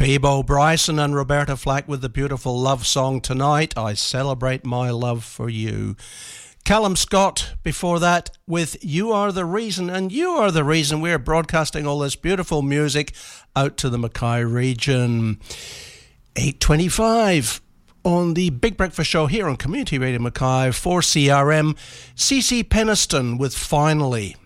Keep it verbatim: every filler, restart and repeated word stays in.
Bebo Bryson and Roberta Flack with the beautiful love song Tonight, I Celebrate My Love for You. Callum Scott before that with You Are the Reason, and you are the reason we're broadcasting all this beautiful music out to the Mackay region. eight twenty-five on the Big Breakfast Show here on Community Radio Mackay for C R M. C C Peniston with Finally.